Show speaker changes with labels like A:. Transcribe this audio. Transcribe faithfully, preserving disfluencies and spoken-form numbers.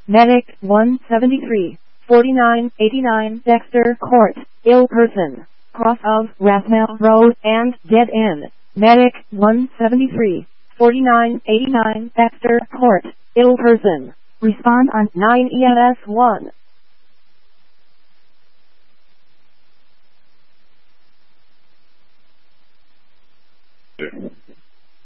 A: Medic one seventy-three, forty-nine eighty-nine Dexter Court, ill person, cross of Rathmel Road and dead end. Medic one seventy-three, forty-nine eighty-nine Dexter Court, ill person. Respond on nine E M S one.